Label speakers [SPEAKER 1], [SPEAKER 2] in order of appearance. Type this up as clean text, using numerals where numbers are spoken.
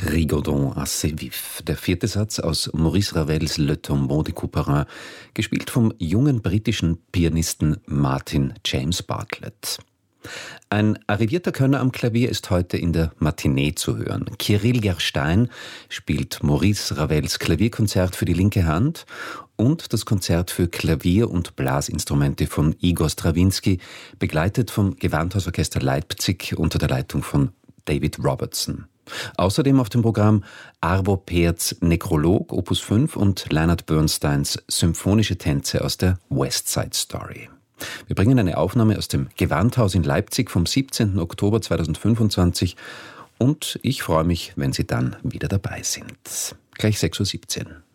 [SPEAKER 1] Rigaudon assez vif. Der vierte Satz aus Maurice Ravels Le Tombeau de Couperin, gespielt vom jungen britischen Pianisten Martin James Bartlett. Ein arrivierter Könner am Klavier ist heute in der Matinee zu hören. Kirill Gerstein spielt Maurice Ravels Klavierkonzert für die linke Hand und das Konzert für Klavier und Blasinstrumente von Igor Strawinski, begleitet vom Gewandhausorchester Leipzig unter der Leitung von David Robertson. Außerdem auf dem Programm Arvo Pärts Nekrolog Opus 5 und Leonard Bernsteins Symphonische Tänze aus der West Side Story. Wir bringen eine Aufnahme aus dem Gewandhaus in Leipzig vom 17. Oktober 2025 und ich freue mich, wenn Sie dann wieder dabei sind. Gleich 6:17 Uhr.